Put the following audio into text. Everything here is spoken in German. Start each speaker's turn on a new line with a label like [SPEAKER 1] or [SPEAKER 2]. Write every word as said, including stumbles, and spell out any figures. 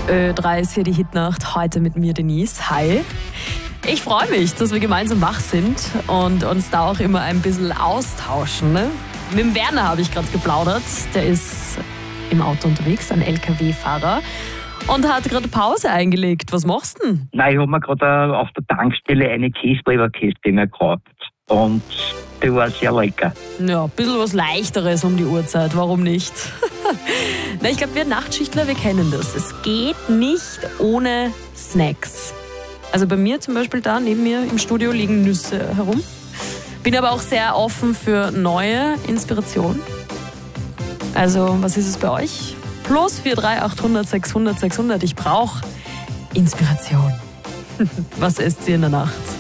[SPEAKER 1] Ö drei ist hier die Hitnacht, heute mit mir Denise. Hi. Ich freue mich, dass wir gemeinsam wach sind und uns da auch immer ein bisschen austauschen. Ne? Mit dem Werner habe ich gerade geplaudert. Der ist im Auto unterwegs, ein L K W-Fahrer. Und hat gerade Pause eingelegt. Was machst du denn?
[SPEAKER 2] Nein, ich habe mir gerade auf der Tankstelle eine Käseleberkäste mehr gekauft. Und die war sehr lecker.
[SPEAKER 1] Ja, ein bisschen was Leichteres um die Uhrzeit. Warum nicht? Na, ich glaube, wir Nachtschichtler, wir kennen das. Es geht nicht ohne Snacks. Also bei mir zum Beispiel da neben mir im Studio liegen Nüsse herum. Bin aber auch sehr offen für neue Inspirationen. Also, was ist es bei euch? Plus vier drei achthundert sechshundert sechshundert. Ich brauche Inspiration. Was esst ihr in der Nacht?